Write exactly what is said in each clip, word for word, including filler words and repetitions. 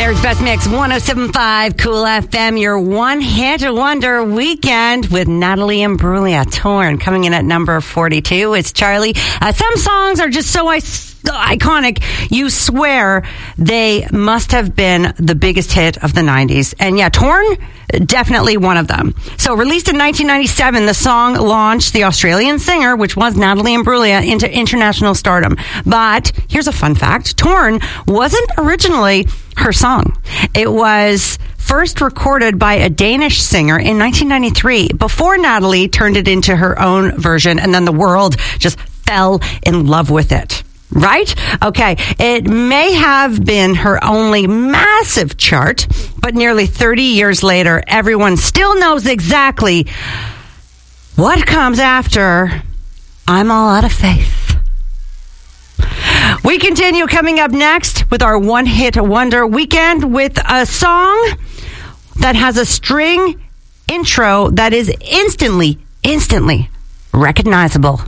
America's Best Mix, one oh seven point five Cool F M, your one-hit wonder weekend with Natalie Imbruglia. Torn, coming in at number forty-two. It's Charlie. Uh, some songs are just so I- iconic, you swear they must have been the biggest hit of the nineties. And yeah, Torn, definitely one of them. So released in nineteen ninety-seven, the song launched the Australian singer, which was Natalie Imbruglia, into international stardom. But here's a fun fact. Torn wasn't originally her song. It was first recorded by a Danish singer in nineteen ninety-three before Natalie turned it into her own version, and then the world just fell in love with it. Right? Okay. It may have been her only massive chart, but nearly thirty years later, everyone still knows exactly what comes after I'm All Out of Faith. We continue coming up next with our one-hit wonder weekend with a song that has a string intro that is instantly, instantly recognizable.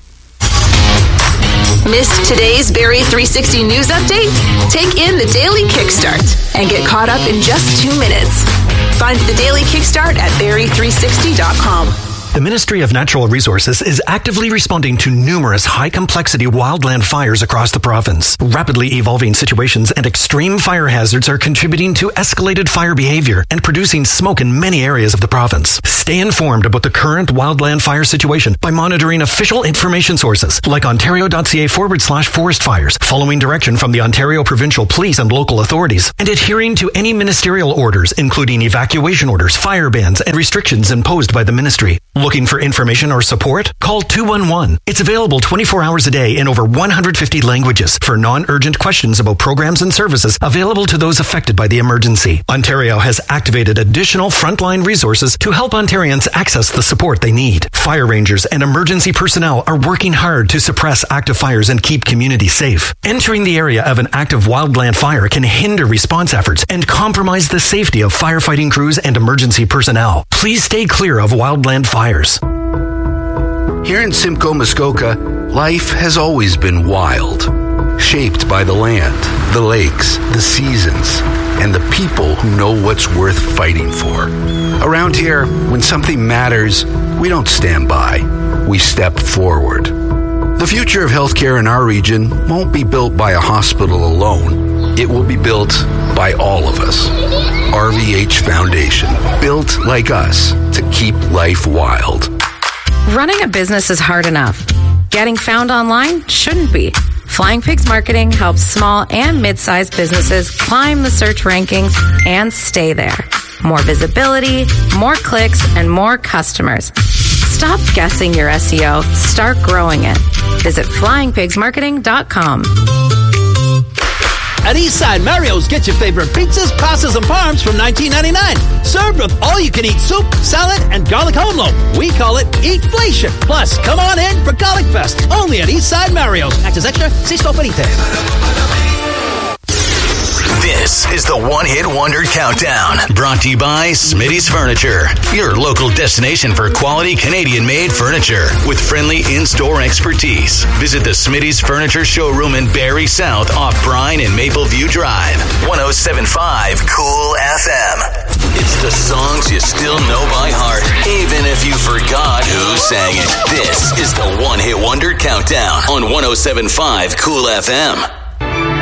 Missed today's Barrie three sixty news update? Take in the Daily Kickstart and get caught up in just two minutes. Find the Daily Kickstart at barrie three sixty dot com. The Ministry of Natural Resources is actively responding to numerous high-complexity wildland fires across the province. Rapidly evolving situations and extreme fire hazards are contributing to escalated fire behavior and producing smoke in many areas of the province. Stay informed about the current wildland fire situation by monitoring official information sources like ontario.ca forward slash forest fires, following direction from the Ontario Provincial Police and local authorities, and adhering to any ministerial orders, including evacuation orders, fire bans, and restrictions imposed by the ministry. Looking for information or support? Call two one one. It's available twenty-four hours a day in over one hundred fifty languages for non-urgent questions about programs and services available to those affected by the emergency. Ontario has activated additional frontline resources to help Ontarians access the support they need. Fire rangers and emergency personnel are working hard to suppress active fires and keep communities safe. Entering the area of an active wildland fire can hinder response efforts and compromise the safety of firefighting crews and emergency personnel. Please stay clear of wildland fires. Here in Simcoe, Muskoka, life has always been wild, shaped by the land, the lakes, the seasons, and the people who know what's worth fighting for. Around here, when something matters, we don't stand by, we step forward. The future of healthcare in our region won't be built by a hospital alone. It will be built by all of us. R V H Foundation, built like us to keep life wild. Running a business is hard enough. Getting found online shouldn't be. Flying Pigs Marketing helps small and mid-sized businesses climb the search rankings and stay there. More visibility, more clicks, and more customers. Stop guessing your S E O. Start growing it. Visit flying pigs marketing dot com. At Eastside Mario's, get your favorite pizzas, pastas, and parms from nineteen ninety-nine. Served with all-you-can-eat soup, salad, and garlic home loaf. We call it Eatflation. Plus, come on in for Garlic Fest. Only at Eastside Mario's. Access extra, si sto penite. This is the One Hit Wonder Countdown, brought to you by Smitty's Furniture, your local destination for quality Canadian-made furniture with friendly in-store expertise. Visit the Smitty's Furniture showroom in Barrie South off Bryan and Mapleview Drive. one oh seven point five Cool F M. It's the songs you still know by heart, even if you forgot who sang it. This is the One Hit Wonder Countdown on one oh seven point five Cool F M.